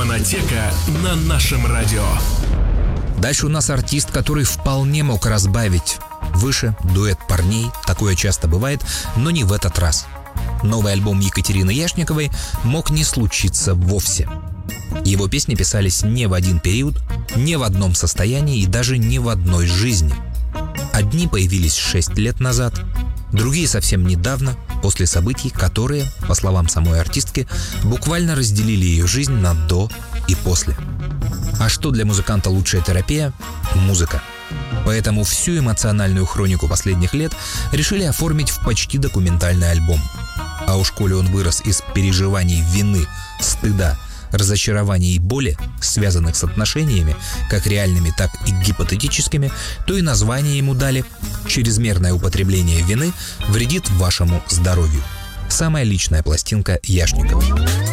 Фонотека на нашем радио. Дальше у нас артист, который вполне мог разбавить выше дуэт парней. Такое часто бывает, но не в этот раз. Новый альбом Екатерины Яшниковой мог не случиться вовсе. Его песни писались не в один период, не в одном состоянии и даже не в одной жизни. Одни появились 6 лет назад, другие совсем недавно, после событий, которые, по словам самой артистки, буквально разделили ее жизнь на «до» и «после». А что для музыканта лучшая терапия? Музыка. Поэтому всю эмоциональную хронику последних лет решили оформить в почти документальный альбом. А уж коли он вырос из переживаний вины, стыда, разочарования и боли, связанных с отношениями, как реальными, так и гипотетическими, то и название ему дали «Чрезмерное употребление вины вредит вашему здоровью». Самая личная пластинка Яшниковой.